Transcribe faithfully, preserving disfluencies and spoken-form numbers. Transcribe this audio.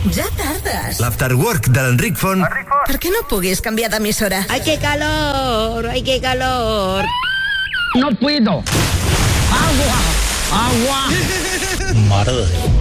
Ja tardes. L'Afterwork de l'Enric Font. Per què no puguis canviar d'emissora? ¡Ay, qué calor! ¡Ay, qué calor! No puedo. Agua. Agua. Mare de Déu.